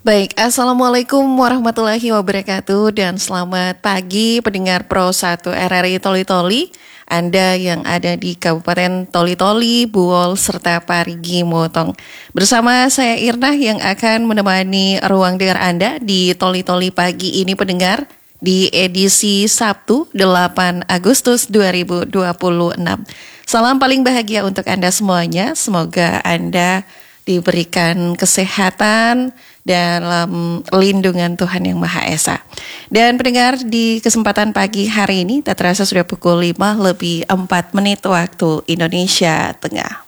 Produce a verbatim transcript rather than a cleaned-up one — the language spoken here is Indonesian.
Baik, Assalamualaikum warahmatullahi wabarakatuh dan selamat pagi pendengar Pro satu R R I Toli Toli. Anda yang ada di Kabupaten Toli Toli, Buol, serta Parigi Motong. Bersama saya Irna yang akan menemani ruang dengar Anda di Toli Toli pagi ini pendengar di edisi Sabtu delapan Agustus dua ribu dua puluh enam. Salam paling bahagia untuk Anda semuanya. Semoga Anda diberikan kesehatan dalam lindungan Tuhan Yang Maha Esa. Dan pendengar, di kesempatan pagi hari ini tak terasa sudah pukul lima lebih empat menit waktu Indonesia Tengah.